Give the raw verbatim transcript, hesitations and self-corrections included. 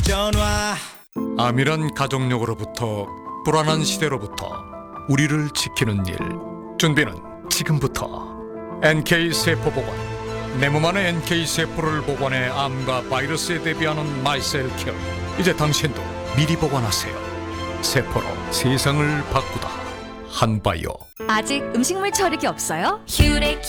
전화. 암이란 가족력으로부터 불안한 시대로부터 우리를 지키는 일. 준비는 지금부터. 엔케이 세포 보관. 내 몸 안에 엔케이 세포를 보관해 암과 바이러스에 대비하는 마이셀 케어. 이제 당신도 미리 보관하세요. 세포로 세상을 바꾸다. 한바이오. 아직 음식물 처리기 없어요? 큐렉